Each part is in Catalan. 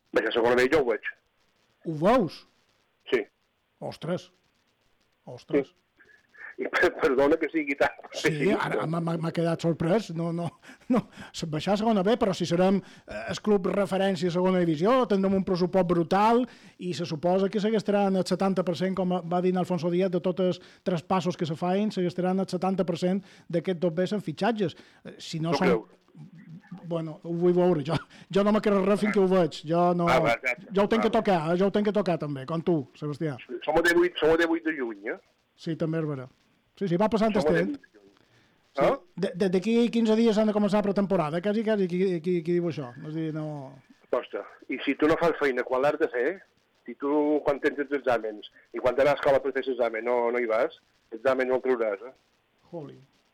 Vaig a segona B jo ho veig. Ho veus? Sí. Ostres. Sí. I perdona que sigui tant. Sí, ara m'ha quedat sorprès. No, baixar a segona B, però si serem el club referència a segona divisió, tindrem un pressupost brutal i se suposa que s'agastaran el 70%, com va dir Alfonso Díaz, de tots els traspassos que se feien, s'agastaran el 70% d'aquests 2 en fitxatges. Si no són... Bueno, ho vull veure, jo no me quedo res fins que ho veig, jo ho tenc que tocar també, com tu, Sebastià. Som a 8 de juny, eh? Sí, també és vera. Sí, va passant el temps. D'aquí 15 dies han de començar la pretemporada, quasi qui diu això. És dir, no... Costa, i si tu no fas feina quan l'has de fer, si tu quan tens els exàmens i quan t'anes a l'escola per fer l'examen no hi vas, l'examen no el trauràs, eh? Joli.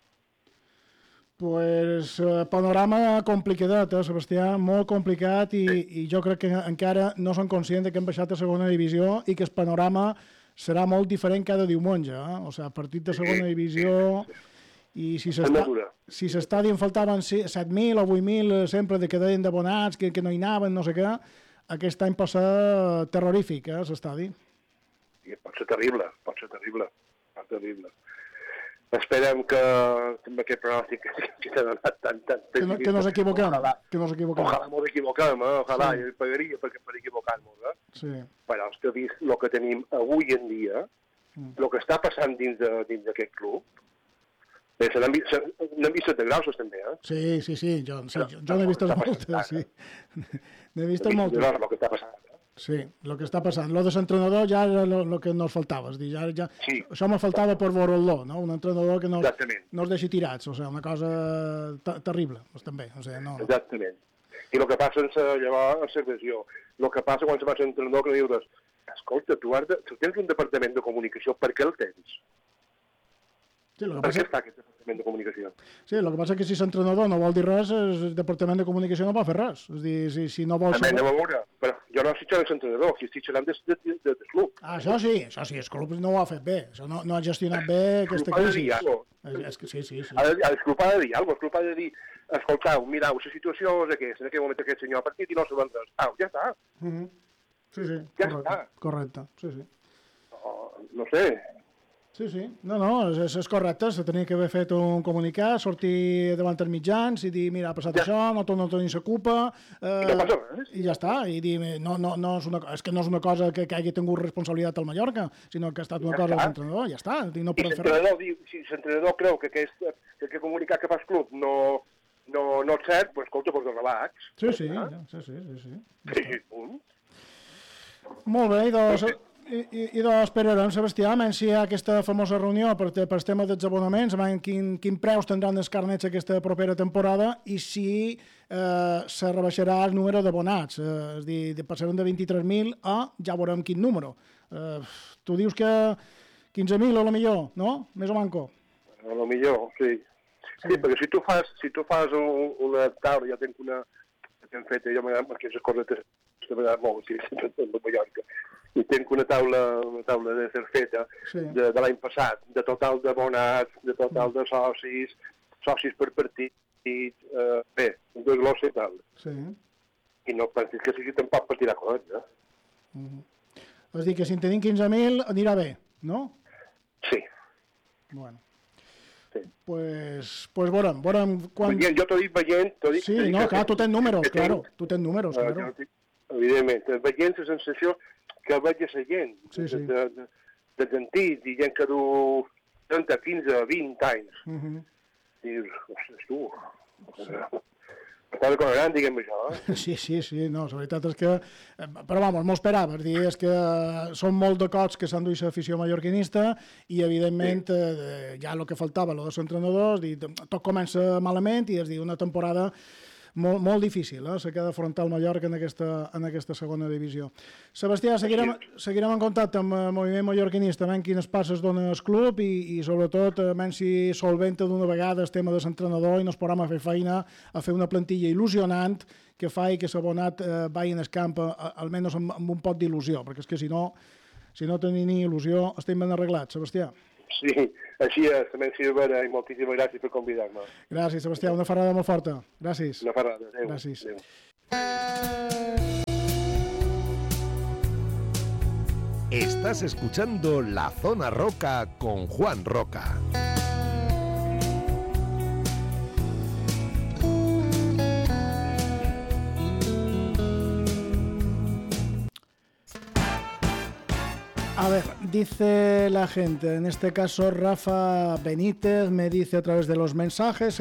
Pues panorama complicadet, Sebastià, molt complicat i jo crec que encara no són conscients que hem baixat a segona divisió i que el panorama serà molt diferent cada diumenge, O sigui, partit de segona divisió i si s'estadi en faltaven 7.000 o 8.000 sempre de que deien d'abonats, que no hi anaven, no sé què, aquest any passa terrorífic, l'estadi. Pot ser terrible. Esperem que amb aquest pronòstic que s'ha donat tant... Que no s'equivoquem. Ojalà m'ho equivoquem, ojalà, jo pagaria per equivocar-nos, Sí. Però és que vist el que tenim avui en dia, el que està passant dins d'aquest club, n'hem vist de grosses també, Sí, jo n'he vist moltes, sí. N'he vist moltes. El que està passant, Sí, el que està passant. Lo de l'entrenador ja era el que nos faltava. És dir, sí. Això me faltava per veure-lo, no? Un entrenador que no es deixi tirats, o sigui, una cosa terrible, també. O sigui, no. Exactament. I el que passa llavors és l'agressió. El que passa quan se va ser entrenador que dius, escolta, tu tens un departament de comunicació, per què el tens? Sí, per què està aquest departament de comunicació? Sí, el que passa és que si l'entrenador no vol dir res, el departament de comunicació no va fer res. És dir, si no vol... També a veure, però jo no estic xerrant l'entrenador, estic xerrant del club. Això sí, el club no ho ha fet bé, això no ha gestionat bé aquesta crisi. És que sí. El club ha de dir alguna cosa, el club ha de dir, escoltau, mirau, la situació és aquesta, en aquell moment aquest senyor ha partit i no sabem res. Ja està. Sí, correcte, sí. No sé... Sí. No, és correcte. Se tenia que haver fet un comunicat, sortir davant els mitjans i dir, mira, ha passat això, no tenim la culpa... I ja està. I dir, és que no és una cosa que hagi tingut responsabilitat al Mallorca, sinó que ha estat una cosa de l'entrenador, ja està. I si l'entrenador creu que aquest comunicat que fa el club no és cert, doncs escolta, doncs relax. Sí. Molt bé, doncs... I doncs esperarem, Sebastià, menys si hi ha aquesta famosa reunió per el tema dels abonaments, quin preus tindran els carnets aquesta propera temporada i si se rebaixarà el número d'abonats. És a dir, passarem de 23.000 a ja veurem quin número. Tu dius que 15.000 a lo millor, no? Més o manco. A lo millor, sí. Sí, perquè si tu fas una taula, ja tinc una que hem fet, jo m'agrada perquè les coses que m'agrada molt, sí, sempre a Mallorca. I tinc una taula de ser feta de l'any passat, de total d'abonats, de total de socis per partit, bé, un desglossi i tal. Sí. I no pensis que sigui tampoc per tirar coets, És dir, que si en tenim 15.000 anirà bé, no? Sí. Bueno. Pues veurem quan... Jo t'ho dic veient... Sí, no, clar, tu tens números, claro. Evidentment, veient la sensació que veig a la gent, de sentits i gent que du 30, 15, 20 anys. Dius, ostres, tu... Està de gran, diguem això, Sí, no, la veritat és que... Però, vamos, m'ho esperava, és que són molt de cops que s'han duit l'afició mallorquinista i, evidentment, ja el que faltava, el dels entrenadors, tot comença malament i és dir, una temporada molt difícil, se queda afrontar el Mallorca en aquesta segona divisió. Sebastià, seguirem en contacte amb el moviment mallorquinista, veient quines passes dona el club i sobretot, veient si solventa d'una vegada el tema de l'entrenador i nos podem a fer feina, a fer una plantilla il·lusionant que fa que l'abonat vagi en el camp almenys amb un pot d'il·lusió, perquè és que si no tenim ni il·lusió estem ben arreglats, Sebastià. Sí, així és, també Silvera, i moltíssimes gràcies per convidar-me. Gràcies, Sebastià, una ferrada molt forta. Gràcies. Una ferrada, adéu. Gràcies. Adéu. Estás escuchando La Zona Roca con Juan Roca. A ver, dice la gente, en este caso Rafa Benítez me dice a través de los mensajes,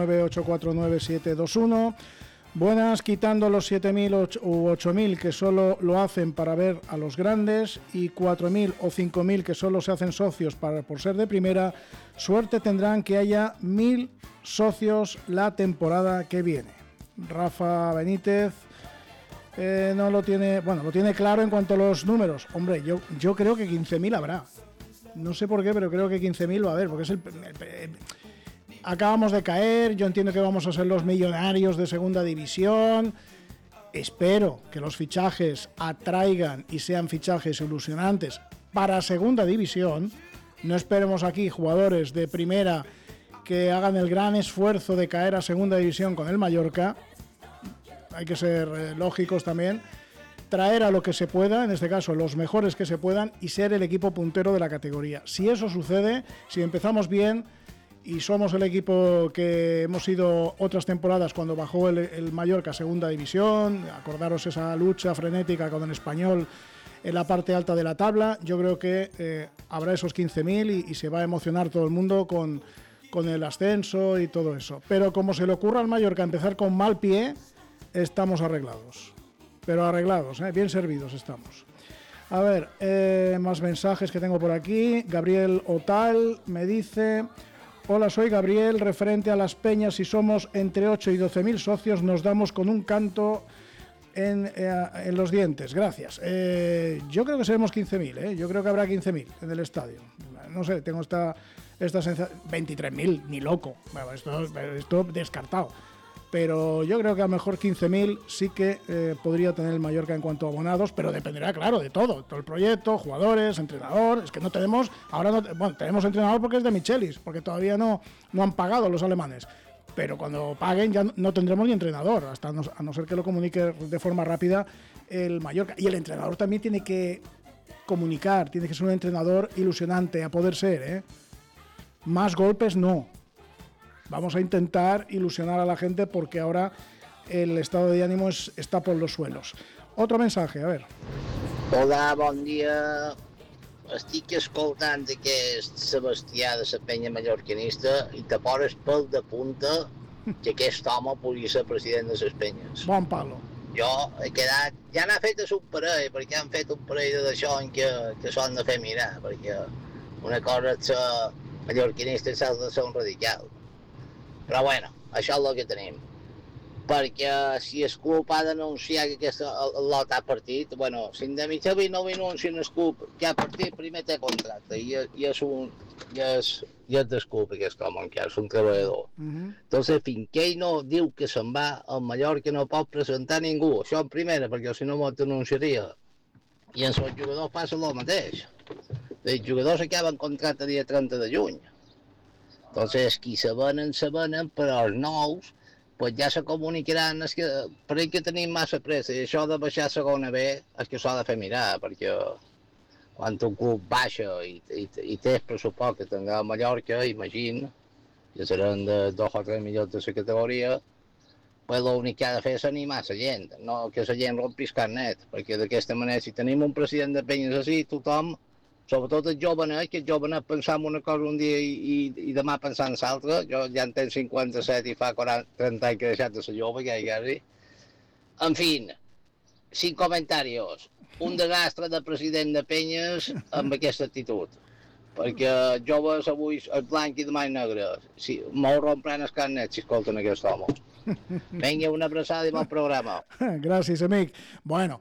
689-849-721, buenas, quitando los 7.000 u 8.000 que solo lo hacen para ver a los grandes y 4.000 o 5.000 que solo se hacen socios por ser de primera, suerte tendrán que haya 1.000 socios la temporada que viene. Rafa Benítez... no lo tiene, bueno, lo tiene claro en cuanto a los números. Hombre, yo creo que 15.000 habrá. No sé por qué, pero creo que 15.000 va a haber, porque es acabamos de caer, yo entiendo que vamos a ser los millonarios de segunda división. Espero que los fichajes atraigan y sean fichajes ilusionantes para segunda división. No esperemos aquí jugadores de primera que hagan el gran esfuerzo de caer a segunda división con el Mallorca. Hay que ser lógicos también, traer a lo que se pueda, en este caso los mejores que se puedan, y ser el equipo puntero de la categoría. Si eso sucede, si empezamos bien y somos el equipo que hemos sido otras temporadas cuando bajó el Mallorca a segunda división, acordaros esa lucha frenética con el Español en la parte alta de la tabla, yo creo que habrá esos 15.000 y se va a emocionar todo el mundo con el ascenso y todo eso. Pero como se le ocurra al Mallorca empezar con mal pie, estamos arreglados, pero arreglados, bien servidos estamos. A ver, más mensajes que tengo por aquí. Gabriel Otal me dice: hola, soy Gabriel, referente a las peñas, si somos entre 8 y 12.000 socios nos damos con un canto en los dientes, gracias. Yo creo que seremos 15.000, yo creo que habrá 15.000 en el estadio. No sé, tengo esta sensación. 23.000, ni loco, bueno, esto descartado. Pero yo creo que a lo mejor 15.000 sí que podría tener el Mallorca en cuanto a abonados, pero dependerá, claro, de todo el proyecto, jugadores, entrenador. Es que no tenemos, tenemos entrenador porque es de Michelis, porque todavía no han pagado los alemanes, pero cuando paguen ya no tendremos ni entrenador, a no ser que lo comunique de forma rápida el Mallorca. Y el entrenador también tiene que comunicar, tiene que ser un entrenador ilusionante, a poder ser, Más golpes no. Vamos a intentar ilusionar a la gente porque ahora el estado de ánimo está por los suelos. Otro mensaje, a ver. Hola, bon dia. Estic escoltant aquest Sebastià de la penya mallorquinista i te poses pel de punta que aquest home pugui ser president de les penyes. Bon palo. Jo he quedat... Ja n'ha fet un parell, perquè han fet un parell d'això en què s'han de fer mirar, perquè una cosa és ser mallorquinista i l'altra és ser un radical. Però bueno, això és el que tenim. Perquè si el club ha d'anunciar que aquesta lot ha partit, bueno, si de Michelis no anuncien el club que ha partit, primer té contracte i és del club aquest home, que és un treballador. Entonces, fins que ell no diu que se'n va, el Mallorca no pot presentar ningú. Això en primera, perquè si no m'ho denunciaria. I en els jugadors passa el mateix. Els jugadors acaben contracte el dia 30 de juny. Entonces, qui se venen, però els nous, pues ja se comunicaran, és que per ell que tenim massa pressa, i això de baixar a segona B és que s'ha de fer mirar, perquè quan un club baixa i té el pressupost que tindrà a Mallorca, imagina, que seran de 2 o 3 milions de la categoria, pues l'únic que ha de fer és animar la gent, no que la gent rompi el carnet, perquè d'aquesta manera, si tenim un president de penyes així, tothom, sobretot el jovenet, que el jovenet pensar en una cosa un dia i demà pensar en l'altra. Jo ja en tenc 57 i fa 30 anys que he deixat de ser jove, quasi. En fi, 5 comentaris. Un desastre de president de penyes amb aquesta actitud. Perquè joves avui és blanc i demà és negre. Sí, molt rompran el carnet si escolten aquest home. Vinga, una abraçada i bon programa. Gràcies, amic. Bueno,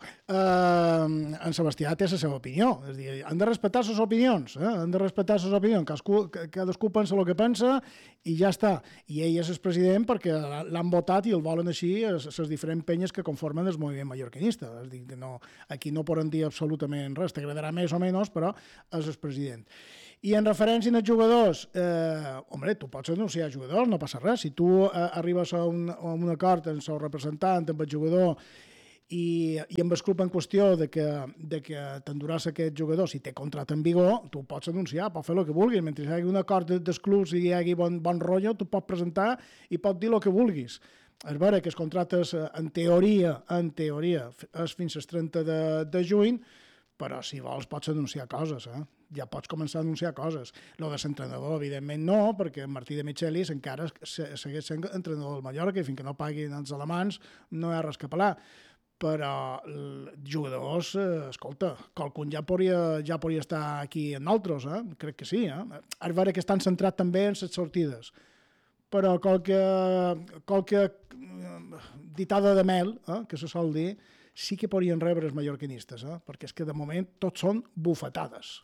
en Sebastià té la seva opinió. És a dir, han de respectar les opinions. Han de respectar les opinions. Cadascú pensa el que pensa i ja està. I ell és el president perquè l'han votat i el volen així les diferents penyes que conformen el moviment mallorquinista. És a dir, que no, aquí no poden dir absolutament res. T'agradarà més o menys, però és el president. I en referència als jugadors, home, tu pots anunciar jugadors, no passa res. Si tu arribes a un acord amb el representant, amb el jugador, i amb el club en qüestió de que t'enduràs aquest jugador, si té contracte en vigor, tu pots anunciar, pots fer el que vulguis, mentre hi hagi un acord dels clubs i hi hagi bon rotllo, tu pots presentar i pots dir el que vulguis. És vera que els contractes, en teoria, és fins al 30 de juny, però si vols pots anunciar coses, ja pots començar a anunciar coses. Lo de l'entrenador, evidentment no, perquè Martí de Michelis encara segueix sent entrenador del Mallorca i fins que no paguin els alemans no hi ha res que apel·lar. Però jugadors, escolta, qualcun ja podria estar aquí amb nosaltres, crec que sí. És vera que estan centrats també en les sortides, però qualque ditada de mel, que se sol dir, sí que podrien rebre els mallorquinistes, perquè és que de moment tots són bufetades.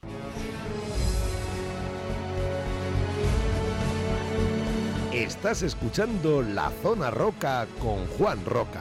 Estás escuchando La Zona Roca con Juan Roca.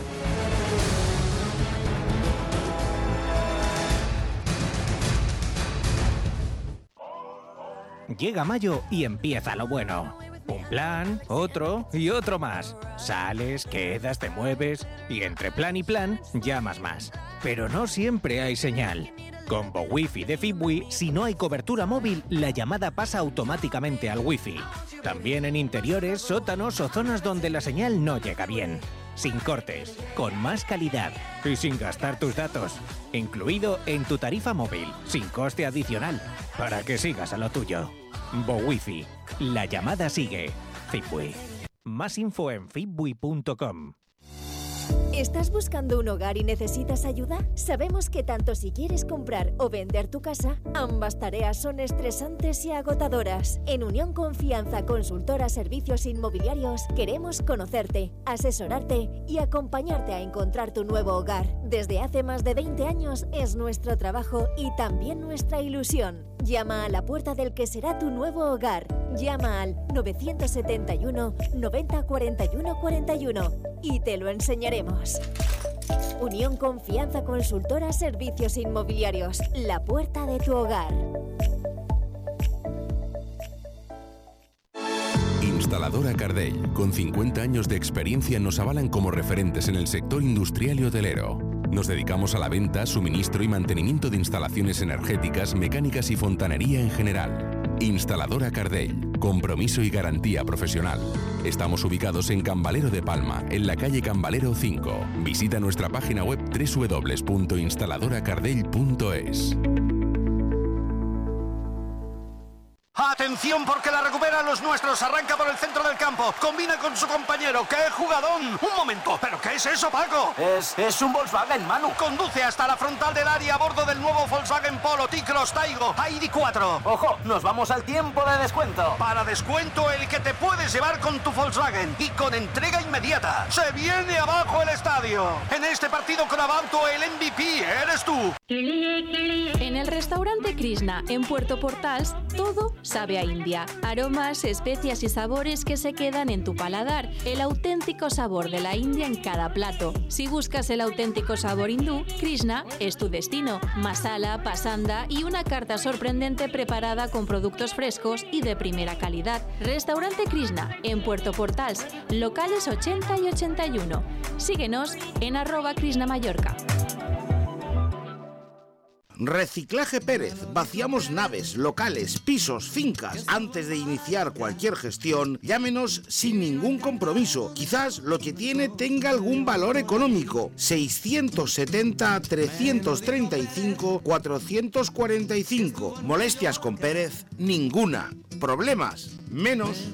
Llega mayo y empieza lo bueno. Un plan, otro y otro más. Sales, quedas, te mueves y entre plan y plan llamas más. Pero no siempre hay señal. Con BoWiFi de Fibwi, si no hay cobertura móvil, la llamada pasa automáticamente al Wi-Fi. También en interiores, sótanos o zonas donde la señal no llega bien. Sin cortes, con más calidad y sin gastar tus datos. Incluido en tu tarifa móvil, sin coste adicional, para que sigas a lo tuyo. BoWiFi. La llamada sigue. Fibwi. Más info en fibwi.com. ¿Estás buscando un hogar y necesitas ayuda? Sabemos que tanto si quieres comprar o vender tu casa, ambas tareas son estresantes y agotadoras. En Unión Confianza Consultora Servicios Inmobiliarios queremos conocerte, asesorarte y acompañarte a encontrar tu nuevo hogar. Desde hace más de 20 años es nuestro trabajo y también nuestra ilusión. Llama a la puerta del que será tu nuevo hogar. Llama al 971 90 41 41 y te lo enseñaremos. Unión Confianza Consultora Servicios Inmobiliarios, la puerta de tu hogar. Instaladora Cardell, con 50 años de experiencia, nos avalan como referentes en el sector industrial y hotelero. Nos dedicamos a la venta, suministro y mantenimiento de instalaciones energéticas, mecánicas y fontanería en general. Instaladora Cardell, compromiso y garantía profesional. Estamos ubicados en Cambalero de Palma, en la calle Cambalero 5. Visita nuestra página web www.instaladoracardell.es. ¡Atención porque la recupera los nuestros! Arranca por el centro del campo. Combina con su compañero. ¡Qué jugadón! ¡Un momento! ¿Pero qué es eso, Paco? Es un Volkswagen, Manu. Conduce hasta la frontal del área a bordo del nuevo Volkswagen Polo T-Cross Taigo ID4. ¡Ojo! Nos vamos al tiempo de descuento. Para descuento el que te puedes llevar con tu Volkswagen y con entrega inmediata. ¡Se viene abajo el estadio! En este partido con Abauto el MVP eres tú. En el restaurante Krishna, en Puerto Portals, todo sabe a India. Aromas, especias y sabores que se quedan en tu paladar. El auténtico sabor de la India en cada plato. Si buscas el auténtico sabor hindú, Krishna es tu destino. Masala, pasanda y una carta sorprendente preparada con productos frescos y de primera calidad. Restaurante Krishna, en Puerto Portals, locales 80 y 81. Síguenos en @KrishnaMallorca. Reciclaje Pérez. Vaciamos naves, locales, pisos, fincas. Antes de iniciar cualquier gestión, llámenos sin ningún compromiso. Quizás lo que tiene tenga algún valor económico. 670 335 445. Molestias con Pérez, ninguna. Problemas, menos.